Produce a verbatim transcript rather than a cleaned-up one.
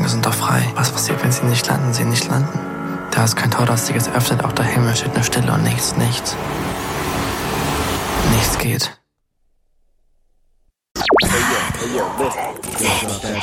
sind doch frei. Was passiert, wenn sie nicht landen, sie nicht landen? Da ist kein Tor, das sich jetzt öffnet, auch der Himmel steht nur Stille und nichts, nichts. Nichts geht.